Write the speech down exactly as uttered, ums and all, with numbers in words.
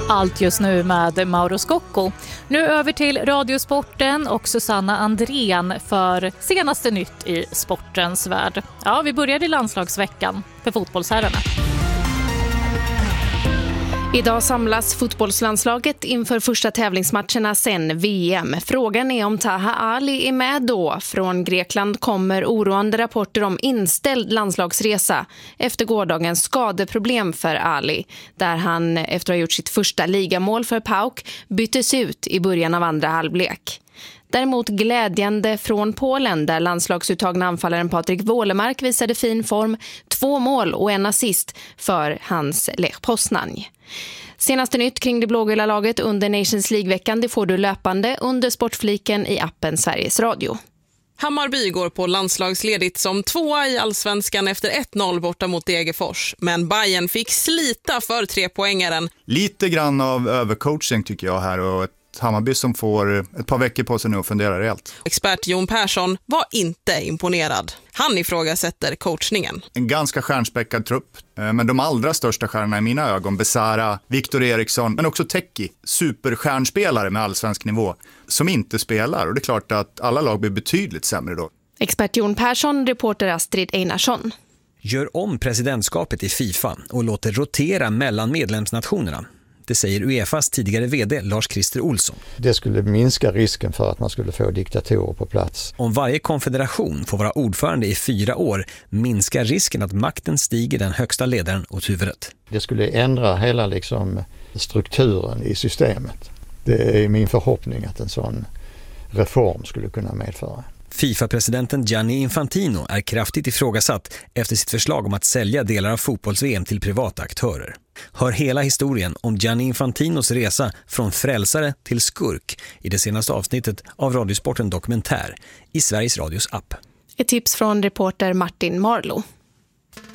Allt just nu med Mauro Scocco. Nu över till Radiosporten och Susanna Andrén för senaste nytt i sportens värld. Ja, vi börjar i landslagsveckan för fotbollsherrarna. Idag samlas fotbollslandslaget inför första tävlingsmatcherna sen V M. Frågan är om Taha Ali är med då. Från Grekland kommer oroande rapporter om inställd landslagsresa efter gårdagens skadeproblem för Ali, där han efter att ha gjort sitt första ligamål för PAOK byttes ut i början av andra halvlek. Däremot glädjande från Polen, där landslagsuttagna anfallaren Patrik Wålemark visade fin form, två mål och en assist för hans Lech Poznań. Senaste nytt kring det blågula laget under Nations League-veckan, det får du löpande under sportfliken i appen Sveriges Radio. Hammarby går på landslagsledigt som tvåa i Allsvenskan efter ett noll borta mot Degerfors. Men Bayern fick slita för trepoängaren. Lite grann av övercoaching tycker jag här, och ett Hammarby som får ett par veckor på sig nu och funderar rejält. Expert Jon Persson var inte imponerad. Han ifrågasätter coachningen. En ganska stjärnspäckad trupp, men de allra största stjärnorna i mina ögon, Besara, Victor Eriksson, men också Teki, superstjärnspelare med allsvensk nivå, som inte spelar. Och det är klart att alla lag blir betydligt sämre då. Expert Jon Persson, reporter Astrid Einarsson. Gör om presidentskapet i FIFA och låter rotera mellan medlemsnationerna. Det säger UEFAs tidigare vd Lars-Christer Olsson. Det skulle minska risken för att man skulle få diktatorer på plats. Om varje konfederation får vara ordförande i fyra år minskar risken att makten stiger den högsta ledaren åt huvudet. Det skulle ändra hela liksom strukturen i systemet. Det är min förhoppning att en sån reform skulle kunna medföra. FIFA-presidenten Gianni Infantino är kraftigt ifrågasatt efter sitt förslag om att sälja delar av fotbolls-V M till privata aktörer. Hör hela historien om Gianni Infantinos resa från frälsare till skurk i det senaste avsnittet av Radiosporten Dokumentär i Sveriges Radios app. Ett tips från reporter Martin Marlo.